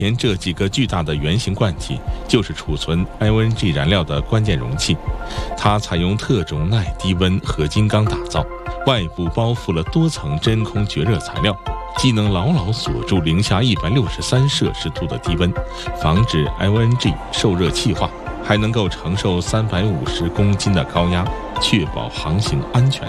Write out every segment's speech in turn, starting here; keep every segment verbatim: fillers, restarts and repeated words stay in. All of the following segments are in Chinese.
前这几个巨大的圆形罐体就是储存 I O N G 燃料的关键容器，它采用特种耐低温合金钢打造，外部包覆了多层真空绝热材料，既能牢牢锁住零下一百六十三摄氏度的低温，防止 I O N G 受热气化，还能够承受三百五十公斤的高压，确保航行安全。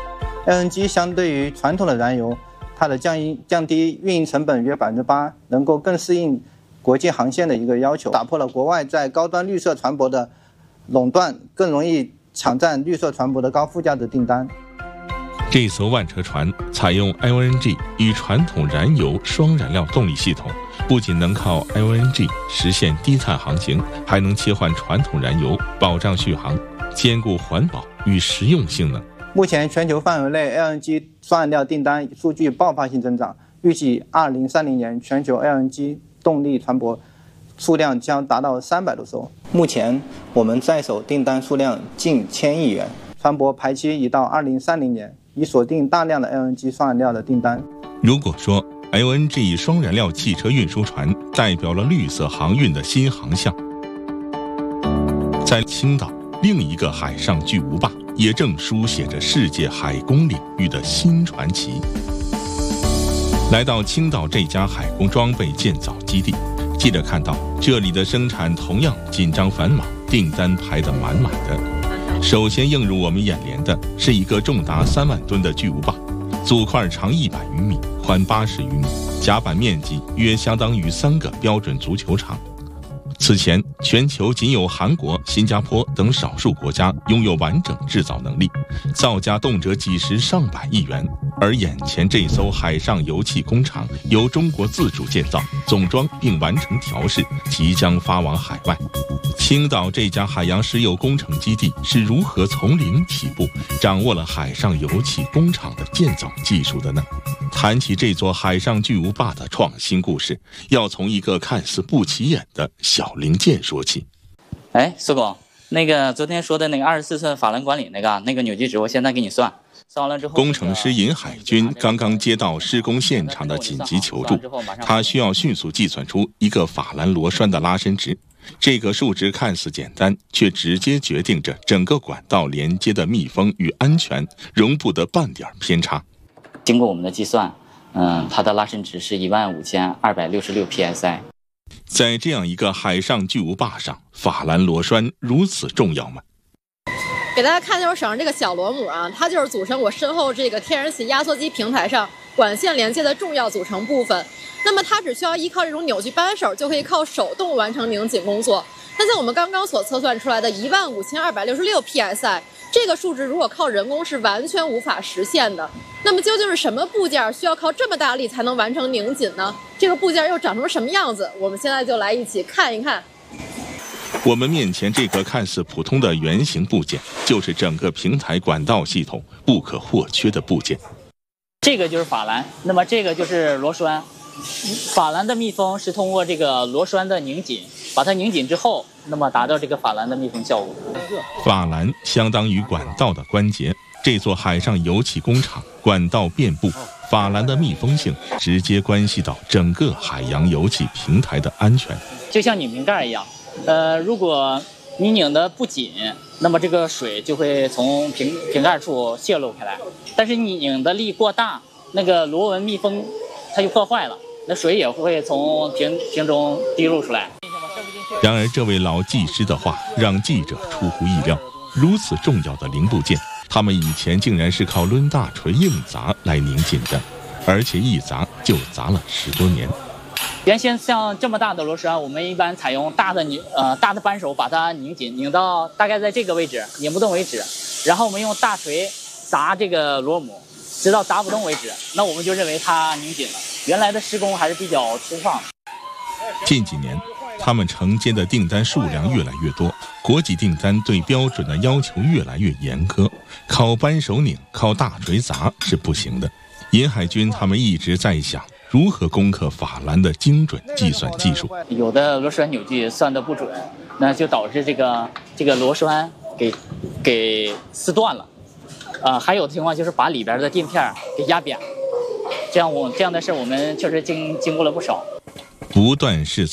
L N G 相对于传统的燃油，它的降低降低运营成本约百分之八，能够更适应国际航线的一个要求，打破了国外在高端绿色船舶的垄断，更容易抢占绿色船舶的高附加值订单。 这艘万车船采用 I O N G 与传统燃油双燃料动力系统，不仅能靠 I O N G 实现低碳航行，还能切换传统燃油，保障续航，兼顾环保与实用性能。 目前全球范围内 L N G 双燃料订单数据爆发性增长，预计二零三零年全球 L N G 动力船舶数量将达到三百多艘。目前我们在手订单数量近千亿元，船舶排期已到二零三零年，已锁定大量的 L N G 双燃料的订单。 如果说 I O N G 双燃料汽车运输船代表了绿色航运的新航向，在青岛另一个海上巨无霸 也正书写着世界海工领域的新传奇。来到青岛这家海工装备建造基地，记者看到这里的生产同样紧张繁忙，订单排得满满的。首先映入我们眼帘的是一个重达三万吨的巨无霸，组块长一百余米，宽八十余米，甲板面积约相当于三个标准足球场。 此前，全球仅有韩国、新加坡等少数国家拥有完整制造能力，造价动辄几十上百亿元。而眼前这艘海上油气工厂由中国自主建造、总装并完成调试，即将发往海外。青岛这家海洋石油工程基地是如何从零起步，掌握了海上油气工厂的建造技术的呢？ 谈起这座海上巨无霸的创新故事，要从一个看似不起眼的小零件说起。 哎，苏总，那个昨天说的那个二十四寸法兰管理那个那个扭矩值，我现在给你算，算完了之后， 工程师尹海军刚刚接到施工现场的紧急求助，他需要迅速计算出一个法兰螺栓的拉伸值。这个数值看似简单，却直接决定着整个管道连接的密封与安全，容不得半点偏差。 经过我们的计算，嗯，它的拉伸值是一万五千二百六十六 P S I。 在这样一个海上巨无霸上，法兰螺栓如此重要吗？ 给大家看一下我手上这个小螺母啊，它就是组成我身后这个天然气压缩机平台上管线连接的重要组成部分。那么它只需要依靠这种扭矩扳手，就可以靠手动完成拧紧工作。但像我们刚刚所测算出来的一万五千二百六十六 P S I。 这个数值如果靠人工是完全无法实现的。那么究竟是什么部件需要靠这么大力才能完成拧紧呢？这个部件又长成什么样子？我们现在就来一起看一看。 我们面前这个看似普通的圆形部件，就是整个平台管道系统不可或缺的部件。 这个就是法兰，那么这个就是螺栓。法兰的密封是通过这个螺栓的拧紧，把它拧紧之后，那么达到这个法兰的密封效果。 法兰相当于管道的关节，这座海上油气工厂管道遍布，法兰的密封性直接关系到整个海洋油气平台的安全。 就像拧瓶盖一样，呃，如果你拧得不紧，那么这个水就会从瓶瓶盖处泄露开来；但是你拧的力过大，那个螺纹密封它就破坏了。 那水也会从瓶瓶中滴露出来。 然而，这位老技师的话让记者出乎意料。如此重要的零部件，他们以前竟然是靠抡大锤硬砸来拧紧的，而且一砸就砸了十多年。 原先像这么大的螺栓，我们一般采用大的拧呃大的扳手把它拧紧，拧到大概在这个位置拧不动为止，然后我们用大锤砸这个螺母，直到砸不动为止，那我们就认为它拧紧了。 原来的施工还是比较粗放。 近几年，他们承接的订单数量越来越多，国际订单对标准的要求越来越严苛，靠扳手拧、靠大锤砸是不行的。尹海军他们一直在想如何攻克法兰的精准计算技术。 有的螺栓扭矩算得不准，那就导致这个这个螺栓给给撕断了。呃，还有的情况就是把里边的垫片给压扁。 这样我这样的事我们确实经经过了不少。 不断试错。